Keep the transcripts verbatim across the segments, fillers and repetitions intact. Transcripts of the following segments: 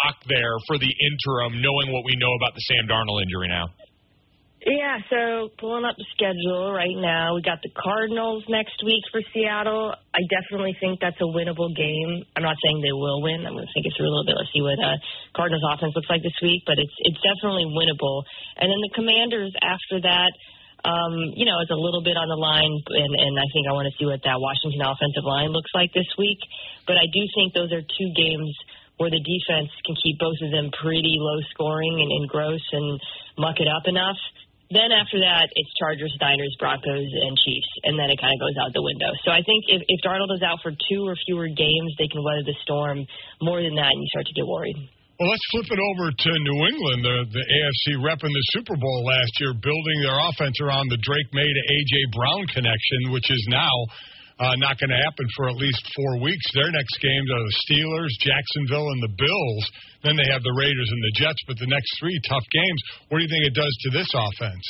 lock there for the interim, knowing what we know about the Sam Darnold injury now? Yeah, so pulling up the schedule right now, we got the Cardinals next week for Seattle. I definitely think that's a winnable game. I'm not saying they will win. I'm going to think it through a little bit. Let's see what uh, Cardinals offense looks like this week, but it's it's definitely winnable. And then the Commanders after that, um, you know, it's a little bit on the line, and, and I think I want to see what that Washington offensive line looks like this week. But I do think those are two games where the defense can keep both of them pretty low scoring and, and gross and muck it up enough. Then after that, it's Chargers, Niners, Broncos, and Chiefs, and then it kind of goes out the window. So I think if, if Darnold is out for two or fewer games, they can weather the storm. More than that, and you start to get worried. Well, let's flip it over to New England, the, the A F C repping the Super Bowl last year, building their offense around the Drake May to A J. Brown connection, which is now uh, not going to happen for at least four weeks. Their next games are the Steelers, Jacksonville, and the Bills. Then they have the Raiders and the Jets, but the next three tough games. What do you think it does to this offense?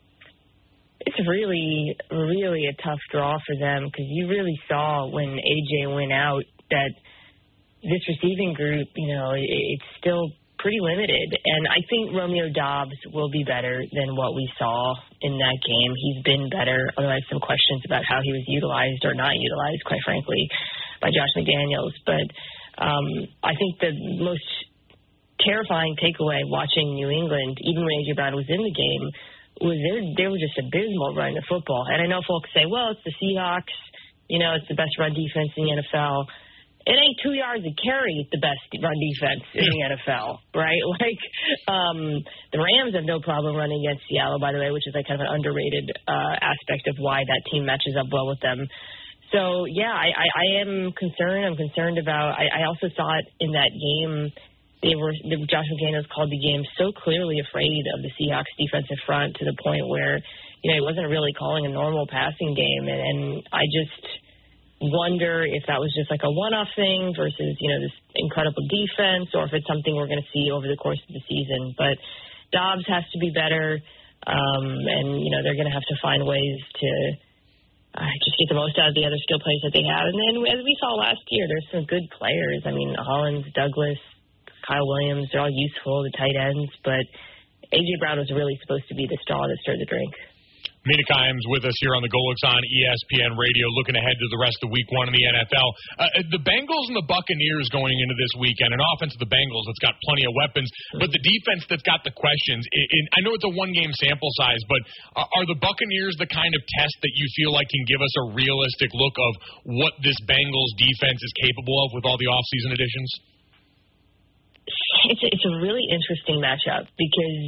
It's really, really a tough draw for them because you really saw when A J went out that this receiving group, you know, it's still pretty limited. And I think Romeo Doubs will be better than what we saw in that game. He's been better, although I have some questions about how he was utilized or not utilized, quite frankly, by Josh McDaniels. But um, I think the most terrifying takeaway watching New England, even when A J. Brown was in the game, was they were just abysmal running the football. And I know folks say, well, it's the Seahawks, you know, it's the best run defense in the N F L. It ain't two yards of carry the best run defense in the N F L, right? Like, um, the Rams have no problem running against Seattle, by the way, which is like kind of an underrated uh, aspect of why that team matches up well with them. So, yeah, I, I, I am concerned. I'm concerned about – I also thought in that game they were – Josh McDaniels called the game so clearly afraid of the Seahawks defensive front to the point where, you know, he wasn't really calling a normal passing game. And, and I just – wonder if that was just like a one-off thing versus, you know, this incredible defense, or if it's something we're going to see over the course of the season. But Dobbs has to be better, um, and, you know, they're going to have to find ways to uh, just get the most out of the other skill players that they have. And then, as we saw last year, there's some good players. I mean, Hollins, Douglas, Kyle Williams, they're all useful, the tight ends. But A J. Brown was really supposed to be the straw that stirred the drink. Mina Kimes with us here on the Golix on E S P N Radio, looking ahead to the rest of week one in the N F L. Uh, the Bengals and the Buccaneers going into this weekend, an offense of the Bengals that's got plenty of weapons, but the defense that's got the questions. It, it, I know it's a one-game sample size, but are, are the Buccaneers the kind of test that you feel like can give us a realistic look of what this Bengals defense is capable of with all the offseason additions? It's a, it's a really interesting matchup because,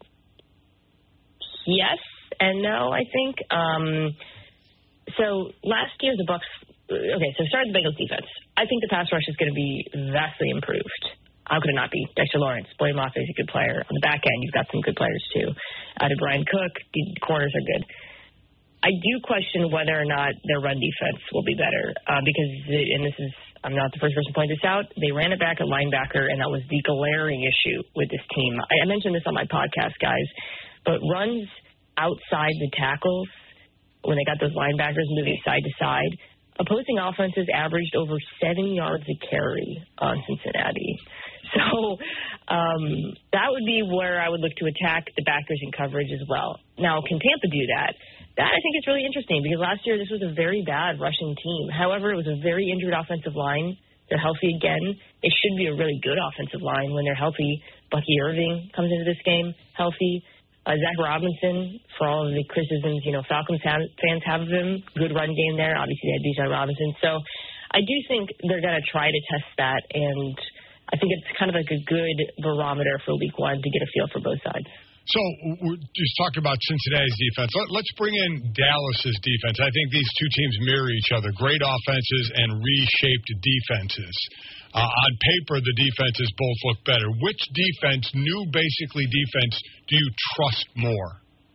yes, and no, I think. Um, so last year the Bucs. Okay, so started the Bengals defense. I think the pass rush is going to be vastly improved. How could it not be? Dexter Lawrence, Boye Mafe is a good player. On the back end, you've got some good players too. Out of Brian Cook, the corners are good. I do question whether or not their run defense will be better uh, because, and this is, I'm not the first person to point this out, they ran it back at linebacker, and that was the glaring issue with this team. I, I mentioned this on my podcast, guys, but runs outside the tackles, when they got those linebackers moving side to side, opposing offenses averaged over seven yards a carry on Cincinnati. So um, that would be where I would look to attack the backers in coverage as well. Now, can Tampa do that? That I think is really interesting because last year this was a very bad rushing team. However, it was a very injured offensive line. They're healthy again. It should be a really good offensive line when they're healthy. Bucky Irving comes into this game healthy. Uh, Zach Robinson, for all of the criticisms, you know, Falcons have, fans have of him, good run game there. Obviously, they had Bijan Robinson. So I do think they're going to try to test that, and I think it's kind of like a good barometer for week one to get a feel for both sides. So we're just talking about Cincinnati's defense. Let's bring in Dallas's defense. I think these two teams mirror each other. Great offenses and reshaped defenses. Uh, on paper, the defenses both look better. Which defense, new basically defense, do you trust more?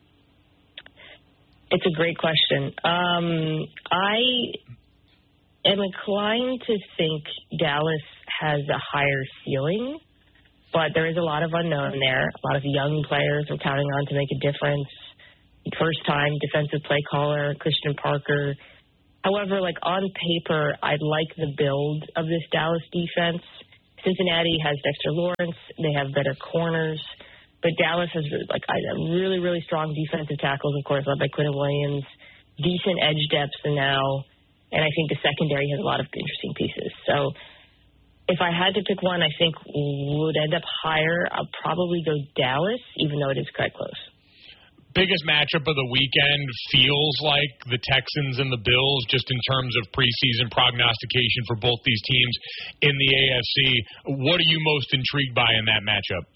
It's a great question. Um, I am inclined to think Dallas has a higher ceiling, but there is a lot of unknown there. A lot of young players we're counting on to make a difference. First-time defensive play caller, Christian Parker. However, like on paper, I like the build of this Dallas defense Cincinnati has Dexter Lawrence. They have better corners. But Dallas has like really, really strong defensive tackles, of course, led by Quinton Williams. Decent edge depth now. And I think the secondary has a lot of interesting pieces. So if I had to pick one, I think would end up higher. I'll probably go Dallas, even though it is quite close. Biggest matchup of the weekend feels like the Texans and the Bills, just in terms of preseason prognostication for both these teams in the A F C. What are you most intrigued by in that matchup?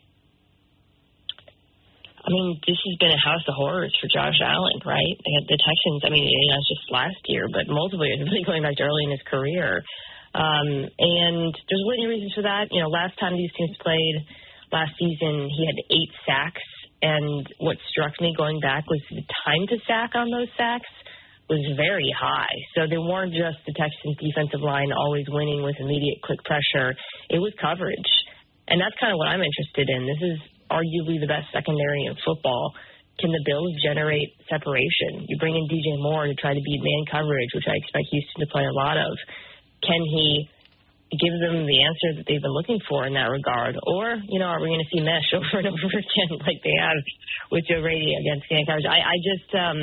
I mean, this has been a house of horrors for Josh Allen, right? They had the Texans, I mean, you know, it's just last year, but multiple years, really going back to early in his career. Um, and there's many reasons for that. You know, last time these teams played last season, he had eight sacks. And what struck me going back was the time to sack on those sacks was very high. So they weren't just the Texans' defensive line always winning with immediate quick pressure. It was coverage. And that's kind of what I'm interested in. This is arguably the best secondary in football. Can the Bills generate separation? You bring in D J Moore to try to beat man coverage, which I expect Houston to play a lot of. Can he give them the answer that they've been looking for in that regard? Or, you know, are we going to see mesh over and over again like they have with Joe Brady against man coverage? I, I just, um,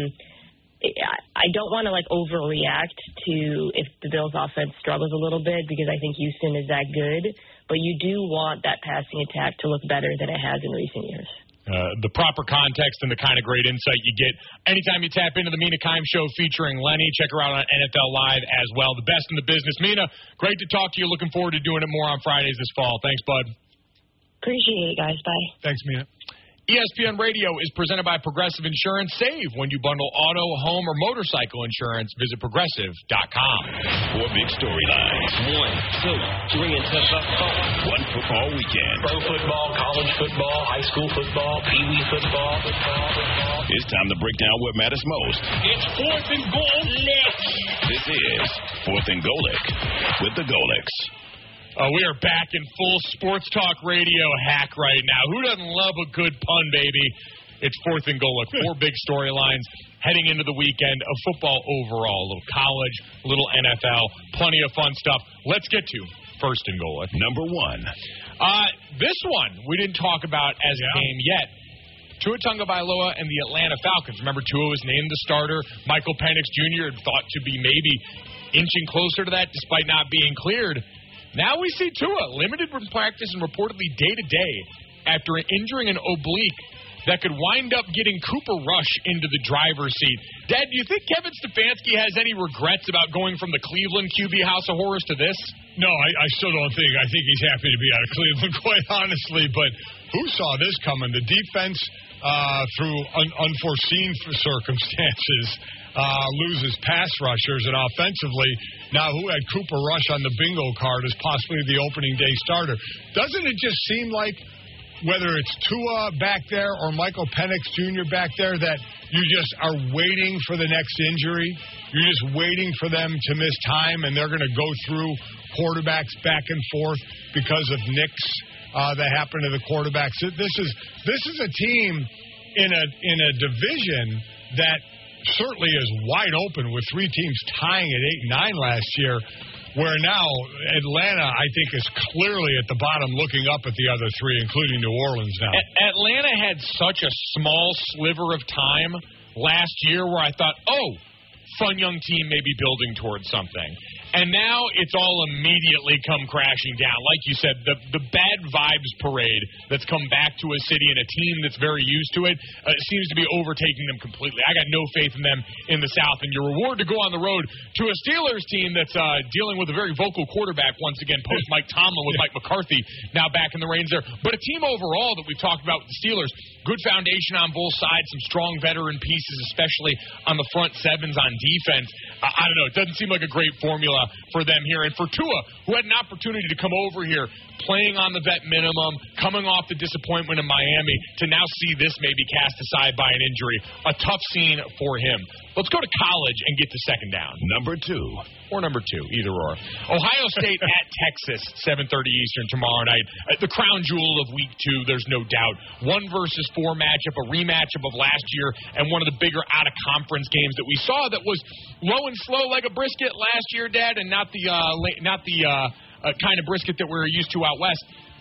I don't want to, like, overreact to if the Bills' offense struggles a little bit because I think Houston is that good. But you do want that passing attack to look better than it has in recent years. Uh, the proper context and the kind of great insight you get anytime you tap into the Mina Kimes Show featuring Lenny. Check her out on N F L Live as well. The best in the business. Mina, great to talk to you. Looking forward to doing it more on Fridays this fall. Thanks, bud. Appreciate it, guys. Bye. Thanks, Mina. E S P N Radio is presented by Progressive Insurance. Save when you bundle auto, home, or motorcycle insurance. Visit Progressive dot com. Four big storylines. One, two, three, and four. One football weekend. Pro football, college football, high school football, Pee Wee football, football, football. It's time to break down what matters most. It's fourth and goal next. This is Fourth and Golic with the Golics. Uh, we are back in full sports talk radio hack right now. Who doesn't love a good pun, baby? It's Fourth and Golic. Four big storylines heading into the weekend of football overall. A little college, a little N F L, plenty of fun stuff. Let's get to First and Golic. Number one. Uh, this one we didn't talk about as a yeah. game yet. Tua Tagovailoa and the Atlanta Falcons. Remember, Tua was named the starter. Michael Penix Junior thought to be maybe inching closer to that despite not being cleared. Now we see Tua limited from practice and reportedly day-to-day after injuring an oblique that could wind up getting Cooper Rush into the driver's seat. Dad, do you think Kevin Stefanski has any regrets about going from the Cleveland Q B House of Horrors to this? No, I, I still don't think. I think he's happy to be out of Cleveland, quite honestly. But who saw this coming? The defense, uh, through un- unforeseen circumstances, uh, loses pass rushers. And offensively, now who had Cooper Rush on the bingo card as possibly the opening day starter? Doesn't it just seem like whether it's Tua back there or Michael Penix Junior back there, that you just are waiting for the next injury? You're just waiting for them to miss time, and they're going to go through quarterbacks back and forth because of nicks uh, that happen to the quarterbacks. This is this is a team in a in a division that certainly is wide open with three teams tying at eight and nine last year. Where now Atlanta, I think, is clearly at the bottom looking up at the other three, including New Orleans now. A- Atlanta had such a small sliver of time last year where I thought, oh, fun young team may be building towards something. And now it's all immediately come crashing down. Like you said, the the bad vibes parade that's come back to a city and a team that's very used to it uh, seems to be overtaking them completely. I got no faith in them in the South. And your reward to go on the road to a Steelers team that's uh, dealing with a very vocal quarterback once again, post Mike Tomlin with Mike McCarthy now back in the reins there. But a team overall that we've talked about with the Steelers, good foundation on both sides, some strong veteran pieces, especially on the front sevens on defense. Uh, I don't know. It doesn't seem like a great formula for them here. And for Tua, who had an opportunity to come over here, playing on the vet minimum, coming off the disappointment in Miami, to now see this maybe cast aside by an injury. A tough scene for him. Let's go to college and get to second down. Number two. Or number two, either or. Ohio State at Texas, seven thirty Eastern tomorrow night. Uh, the crown jewel of week two, there's no doubt. One versus four matchup, a rematchup of last year, and one of the bigger out-of-conference games that we saw that was low and slow like a brisket last year, Dad, and not the uh, la- not the uh, uh, kind of brisket that we're used to out west.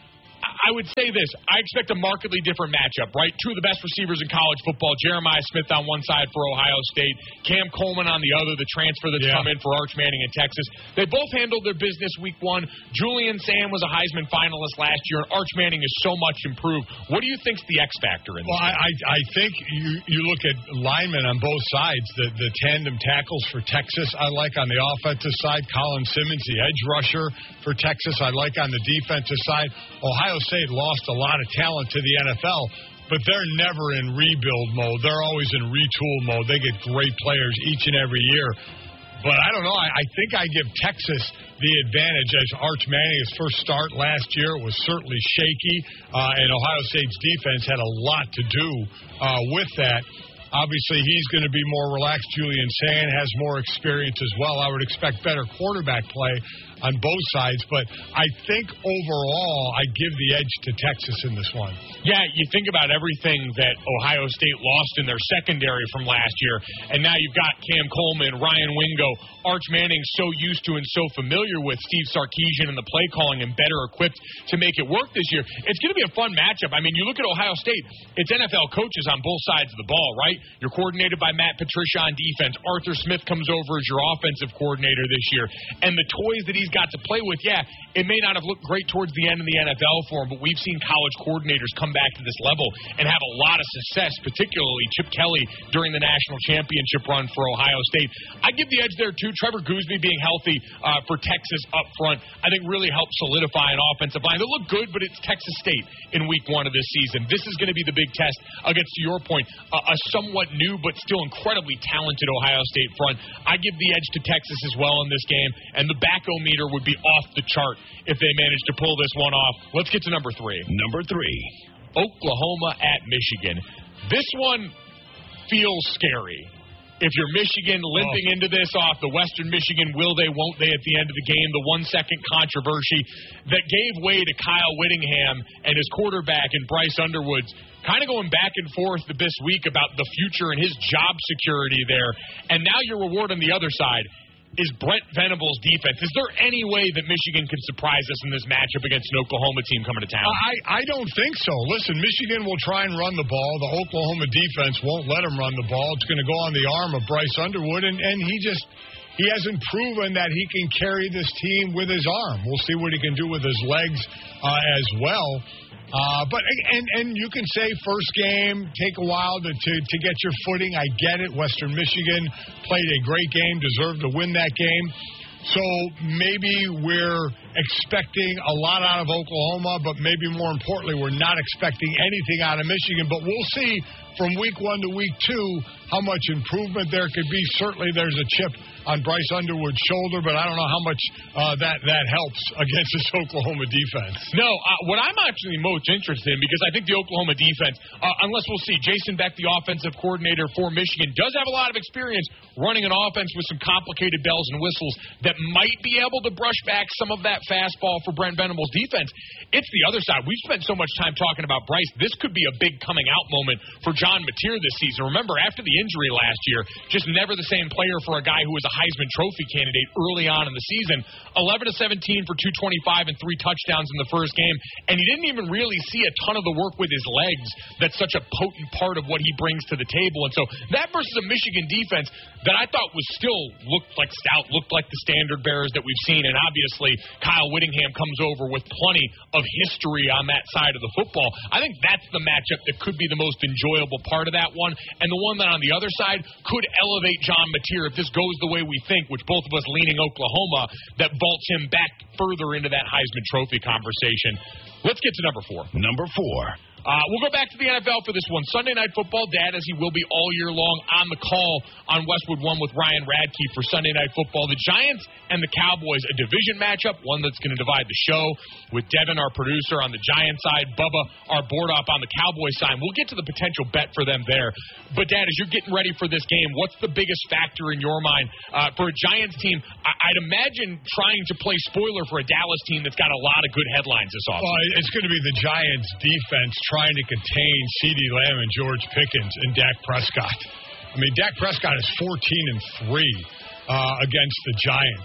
I would say this. I expect a markedly different matchup, right? Two of the best receivers in college football, Jeremiah Smith on one side for Ohio State, Cam Coleman on the other, the transfer that's yeah. come in for Arch Manning in Texas. They both handled their business week one. Julian Sam was a Heisman finalist last year, and Arch Manning is so much improved. What do you think's the X factor in this? Well, I, I, I think you, you look at linemen on both sides, the, the tandem tackles for Texas I like on the offensive side. Colin Simmons, the edge rusher for Texas, I like on the defensive side. Ohio State lost a lot of talent to the N F L, but they're never in rebuild mode. They're always in retool mode. They get great players each and every year. But I don't know. I, I think I give Texas the advantage as Arch Manning, his first start last year, was certainly shaky, uh, and Ohio State's defense had a lot to do uh, with that. Obviously, he's going to be more relaxed. Julian Sand has more experience as well. I would expect better quarterback play on both sides. But I think overall, I give the edge to Texas in this one. Yeah, you think about everything that Ohio State lost in their secondary from last year, and now you've got Cam Coleman, Ryan Wingo, Arch Manning so used to and so familiar with Steve Sarkisian and the play calling and better equipped to make it work this year. It's going to be a fun matchup. I mean, you look at Ohio State, it's N F L coaches on both sides of the ball, right? You're coordinated by Matt Patricia on defense. Arthur Smith comes over as your offensive coordinator this year. And the toys that he's got to play with, yeah, it may not have looked great towards the end of the N F L for him, but we've seen college coordinators come back to this level and have a lot of success, particularly Chip Kelly during the national championship run for Ohio State. I give the edge there, too. Trevor Goosby being healthy uh, for Texas up front, I think really helps solidify an offensive line. They look good, but it's Texas State in week one of this season. This is going to be the big test against, to your point, uh, a somewhat new but still incredibly talented Ohio State front. I give the edge to Texas as well in this game, and the back-o-meter would be off the chart if they manage to pull this one off. Let's get to number three. Number three. Oklahoma at Michigan. This one feels scary. If you're Michigan limping oh. into this off the Western Michigan will they, won't they at the end of the game, the one-second controversy that gave way to Kyle Whittingham and his quarterback and Bryce Underwood kind of going back and forth this week about the future and his job security there. And now your reward on the other side is Brent Venables' defense. Is there any way that Michigan can surprise us in this matchup against an Oklahoma team coming to town? I, I don't think so. Listen, Michigan will try and run the ball. The Oklahoma defense won't let them run the ball. It's going to go on the arm of Bryce Underwood, and, and he just he hasn't proven that he can carry this team with his arm. We'll see what he can do with his legs uh, as well. Uh, but and and you can say first game take a while to, to to get your footing. I get it. Western Michigan played a great game, deserved to win that game. So maybe we're expecting a lot out of Oklahoma, but maybe more importantly, we're not expecting anything out of Michigan. But we'll see from week one to week two how much improvement there could be. Certainly there's a chip on Bryce Underwood's shoulder, but I don't know how much uh, that, that helps against this Oklahoma defense. No, uh, what I'm actually most interested in, because I think the Oklahoma defense, uh, unless we'll see, Jason Beck, the offensive coordinator for Michigan, does have a lot of experience running an offense with some complicated bells and whistles that might be able to brush back some of that fastball for Brent Venables' defense. It's the other side. We've spent so much time talking about Bryce. This could be a big coming out moment for John Mateer this season. Remember, after the injury last year, just never the same player for a guy who was a Heisman Trophy candidate early on in the season. eleven to seventeen for two twenty-five and three touchdowns in the first game, and he didn't even really see a ton of the work with his legs. That's such a potent part of what he brings to the table. And so that versus a Michigan defense that I thought was still looked like stout, looked like the standard bearers that we've seen, and obviously Kyle Whittingham comes over with plenty of history on that side of the football. I think that's the matchup that could be the most enjoyable part of that one, and the one that on the other side could elevate John Mateer if this goes the way we think, which both of us leaning Oklahoma, that vaults him back further into that Heisman Trophy conversation. Let's get to number four. Number four. Uh, we'll go back to the N F L for this one. Sunday Night Football, Dad, as he will be all year long, on the call on Westwood One with Ryan Radke for Sunday Night Football. The Giants and the Cowboys, a division matchup, one that's going to divide the show with Devin, our producer, on the Giants side, Bubba, our board op on the Cowboys side. We'll get to the potential bet for them there. But, Dad, as you're getting ready for this game, what's the biggest factor in your mind uh, for a Giants team? I- I'd imagine trying to play spoiler for a Dallas team that's got a lot of good headlines this offseason. Well, it's going to be the Giants' defense trying to contain CeeDee Lamb and George Pickens and Dak Prescott. I mean, Dak Prescott is fourteen and three uh, against the Giants.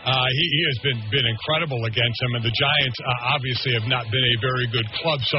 Uh, he, he has been, been incredible against him, and the Giants uh, obviously have not been a very good club. So